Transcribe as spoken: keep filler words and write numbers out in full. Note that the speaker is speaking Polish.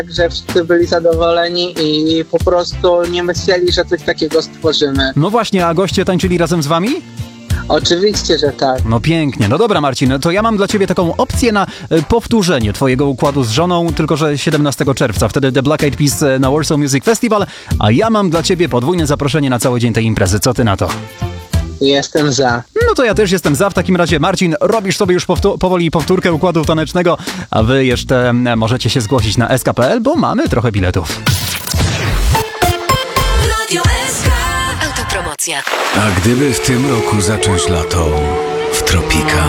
że wszyscy byli zadowoleni i po prostu nie myśleli, że coś takiego stworzymy. No właśnie, a goście tańczyli razem z wami? Oczywiście, że tak. No pięknie. No dobra, Marcin, to ja mam dla ciebie taką opcję na e, powtórzenie twojego układu z żoną, tylko że siedemnastego czerwca. Wtedy The Black Eyed Peas e, na Warsaw Music Festival, a ja mam dla ciebie podwójne zaproszenie na cały dzień tej imprezy. Co ty na to? Jestem za. No to ja też jestem za. W takim razie, Marcin, robisz sobie już powtó- powoli powtórkę układu tanecznego, a wy jeszcze e, możecie się zgłosić na s k kropka p l, bo mamy trochę biletów. Radio S K. Autopromocja. A gdyby w tym roku zacząć lato w tropikach?